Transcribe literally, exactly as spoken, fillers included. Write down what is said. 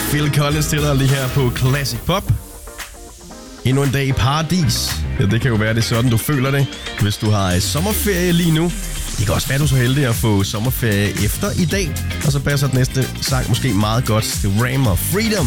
Phil Collins til dig lige her på Classic Pop. Endnu en dag i paradis. Ja, det kan jo være, det er sådan, du føler det, hvis du har sommerferie lige nu. Det kan også være, du er så heldig at få sommerferie efter i dag. Og så passer den næste sang måske meget godt. Det er Ram og Freedom.